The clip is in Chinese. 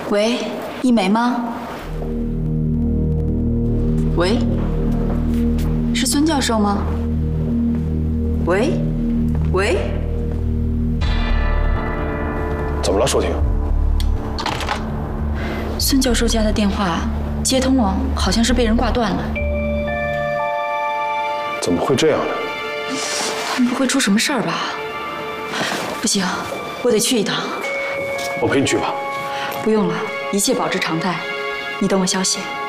喂，一梅吗？喂，是孙教授吗？喂，喂， 怎么了，舒婷？ 孙教授家的电话接通了，好像是被人挂断了。 怎么会这样呢？ 他们不会出什么事儿吧？不行，我得去一趟。 我陪你去吧。 不用了，一切保持常态。你等我消息。